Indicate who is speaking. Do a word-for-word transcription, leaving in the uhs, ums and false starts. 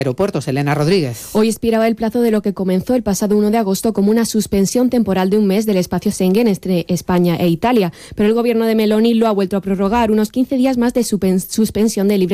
Speaker 1: Aeropuertos, Elena Rodríguez.
Speaker 2: Hoy expiraba el plazo de lo que comenzó el pasado uno de agosto como una suspensión temporal de un mes del espacio Schengen entre España e Italia, pero el gobierno de Meloni lo ha vuelto a prorrogar unos quince días más de suspensión de libre